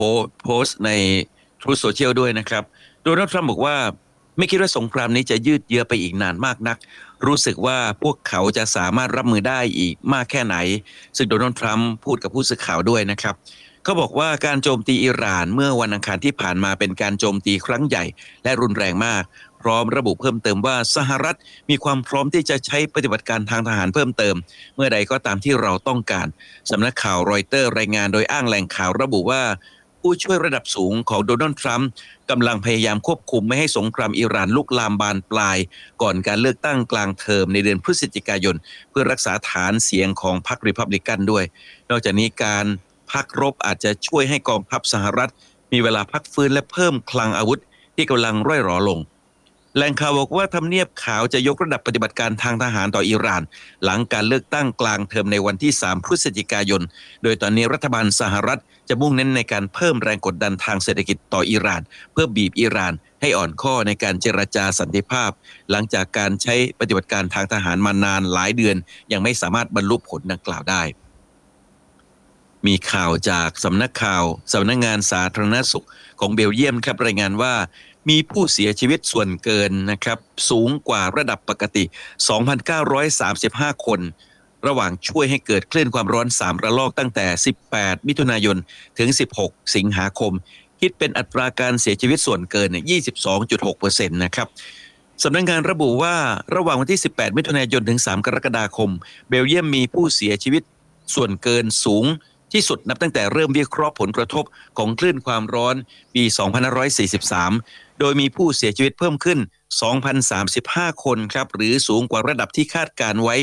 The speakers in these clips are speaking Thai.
โพสต์ใน Truth Social ด้วยนะครับโดนัลด์ทรัมป์บอกว่าไม่คิดว่าสงครามนี้จะยืดเยื้อไปอีกนานมากนักรู้สึกว่าพวกเขาจะสามารถรับมือได้อีกมากแค่ไหนซึ่งโดนัลด์ทรัมป์พูดกับผู้สื่อข่าวด้วยนะครับเขาบอกว่าการโจมตีอิหร่านเมื่อวันอังคารที่ผ่านมาเป็นการโจมตีครั้งใหญ่และรุนแรงมากพร้อมระบุเพิ่มเติมว่าสหรัฐมีความพร้อมที่จะใช้ปฏิบัติการทางทหารเพิ่มเติมเมื่อใดก็ตามที่เราต้องการสำนักข่าวรอยเตอร์รายงานโดยอ้างแหล่งข่าวระบุว่าผู้ช่วยระดับสูงของโดนัลด์ทรัมป์กำลังพยายามควบคุมไม่ให้สงครามอิหร่านลุกลามบานปลายก่อนการเลือกตั้งกลางเทอมในเดือนพฤศจิกายนเพื่อรักษาฐานเสียงของพรรครีพับลิกันด้วยนอกจากนี้การพักรบอาจจะช่วยให้กองทัพสหรัฐมีเวลาพักฟื้นและเพิ่มคลังอาวุธที่กำลังร่อยหรอลงแหล่งข่าวบอกว่าทำเนียบขาวจะยกระดับปฏิบัติการทางทหารต่ออิหร่านหลังการเลือกตั้งกลางเทอมในวันที่3พฤศจิกายนโดยตอนนี้รัฐบาลสหรัฐจะมุ่งเน้นในการเพิ่มแรงกดดันทางเศรษฐกิจต่ออิหร่านเพื่อบีบอิหร่านให้อ่อนข้อในการเจรจาสันติภาพหลังจากการใช้ปฏิบัติการทางทหารมานานหลายเดือนยังไม่สามารถบรรลุผลดังกล่าวได้มีข่าวจากสำนักงานสาธารณสุขของเบลเยียมครับรายงานว่ามีผู้เสียชีวิตส่วนเกินนะครับสูงกว่าระดับปกติ 2,935 คนระหว่างช่วยให้เกิดคลื่นความร้อน3ระลอกตั้งแต่18มิถุนายนถึง16สิงหาคมคิดเป็นอัตราการเสียชีวิตส่วนเกิน 22.6% นะครับสำนักงานระบุว่าระหว่างวันที่18มิถุนายนถึง3กรกฎาคมเบลเยียมมีผู้เสียชีวิตส่วนเกินสูงที่สุดนับตั้งแต่เริ่มวิเคราะห์ผลกระทบของคลื่นความร้อนปี2543โดยมีผู้เสียชีวิตเพิ่มขึ้น 2,035 คนครับหรือสูงกว่าระดับที่คาดการไว้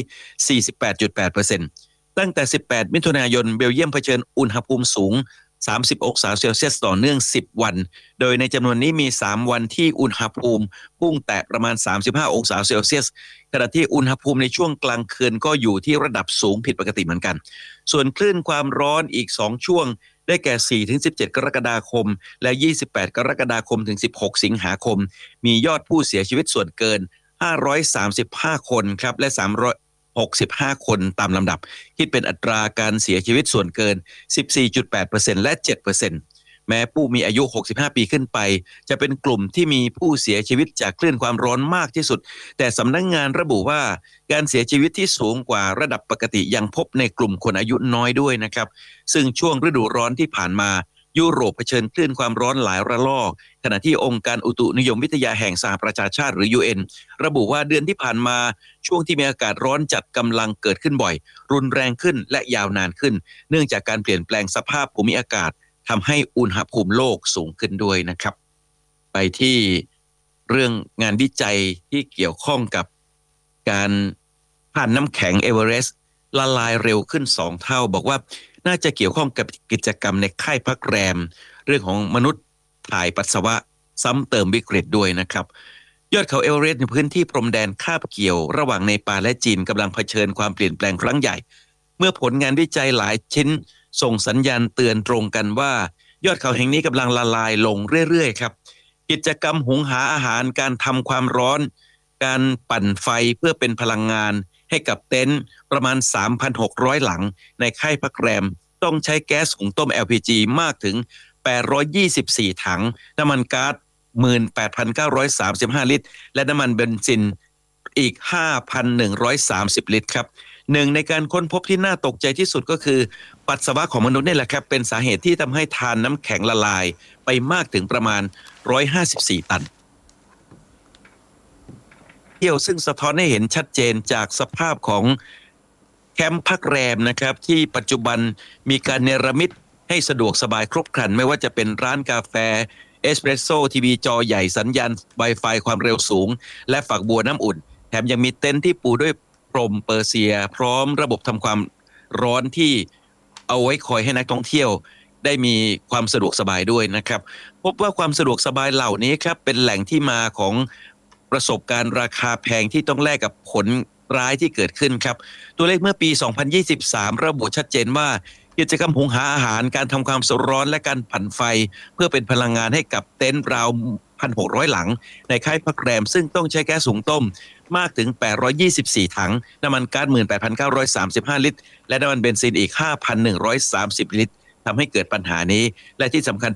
48.8% ตั้งแต่18มิถุนายนเบลเยียมเผชิญอุณหภูมิสูง30องศาเซลเซียสต่อเนื่อง10วันโดยในจำนวนนี้มี3วันที่อุณหภูมิพุ่งแตะประมาณ35องศาเซลเซียสขณะที่อุณหภูมิในช่วงกลางคืนก็อยู่ที่ระดับสูงผิดปกติเหมือนกันส่วนคลื่นความร้อนอีก2ช่วงได้แก่ 4-17 กรกฎาคมและ28กรกฎาคมถึง16สิงหาคมมียอดผู้เสียชีวิตส่วนเกิน535คนครับและ365คนตามลำดับคิดเป็นอัตราการเสียชีวิตส่วนเกิน 14.8% และ 7%แม้ผู้มีอายุ65ปีขึ้นไปจะเป็นกลุ่มที่มีผู้เสียชีวิตจากคลื่นความร้อนมากที่สุดแต่สำนักงานระบุว่าการเสียชีวิตที่สูงกว่าระดับปกติยังพบในกลุ่มคนอายุน้อยด้วยนะครับซึ่งช่วงฤดูร้อนที่ผ่านมายุโรปเผชิญคลื่นความร้อนหลายระลอกขณะที่องค์การอุตุนิยมวิทยาแห่งสหประชาชาติหรือ UN ระบุว่าเดือนที่ผ่านมาช่วงที่มีอากาศร้อนจัดกำลังเกิดขึ้นบ่อยรุนแรงขึ้นและยาวนานขึ้นเนื่องจากการเปลี่ยนแปลงสภาพภูมิอากาศทำให้อุณหภูมิโลกสูงขึ้นด้วยนะครับไปที่เรื่องงานวิจัยที่เกี่ยวข้องกับการผ่านน้ำแข็งเอเวอเรสต์ละลายเร็วขึ้น2เท่าบอกว่าน่าจะเกี่ยวข้องกับกิจกรรมในค่ายพักแรมเรื่องของมนุษย์ถ่ายปัสสาวะซ้ำเติมวิกฤตด้วยนะครับยอดเขาเอเวอเรสต์ในพื้นที่พรมแดนคาบเกี่ยวระหว่างเนปาลและจีนกำลังเผชิญความเปลี่ยนแปลงครั้งใหญ่เมื่อผลงานวิจัยหลายชิ้นส่งสัญญาณเตือนตรงกันว่ายอดเขาแห่งนี้กำลังละลายลงเรื่อยๆครับกิจกรรมหุงหาอาหารการทำความร้อนการปั่นไฟเพื่อเป็นพลังงานให้กับเต็นท์ประมาณ 3,600 หลังในค่ายพักแรมต้องใช้แก๊สหุงต้ม LPG มากถึง824ถังน้ำมันก๊าซ 18,935 ลิตรและน้ำมันเบนซินอีก 5,130 ลิตรครับหนึ่งในการค้นพบที่น่าตกใจที่สุดก็คือปัสสาวะของมนุษย์นี่แหละครับเป็นสาเหตุที่ทำให้ทานน้ำแข็งละลายไปมากถึงประมาณ154ตันเที่ยวซึ่งสะท้อนให้เห็นชัดเจนจากสภาพของแคมป์พักแรมนะครับที่ปัจจุบันมีการเนรมิตให้สะดวกสบายครบครันไม่ว่าจะเป็นร้านกาแฟเอสเปรสโซ่ทีวีจอใหญ่สัญญาณ Wi-Fi ความเร็วสูงและฝักบัวน้ำอุ่นแถมยังมีเต็นท์ที่ปูด้วยพรมเปอร์เซียพร้อมระบบทำความร้อนที่เอาไว้คอยให้นักท่องเที่ยวได้มีความสะดวกสบายด้วยนะครับพบว่าความสะดวกสบายเหล่านี้ครับเป็นแหล่งที่มาของประสบการณ์ราคาแพงที่ต้องแลกกับผลร้ายที่เกิดขึ้นครับตัวเลขเมื่อปี 2023 ระบุชัดเจนว่ากิจกรรมหุงหาอาหารการทำความร้อนและการปั่นไฟเพื่อเป็นพลังงานให้กับเต็นท์ราว 1,600 หลังในค่ายพักแรมซึ่งต้องใช้แก๊สหุงต้มมากถึง824ถังน้ำมันก๊าซ 18,935 ลิตรและน้ำมันเบนซินอีก 5,130 ลิตรทำให้เกิดปัญหานี้และที่สำคัญ